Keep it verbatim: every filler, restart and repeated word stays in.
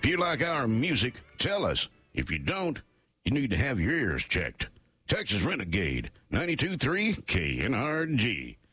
If you like our music, tell us. If you don't, you need to have your ears checked. Texas Renegade, ninety-two point three K N R G.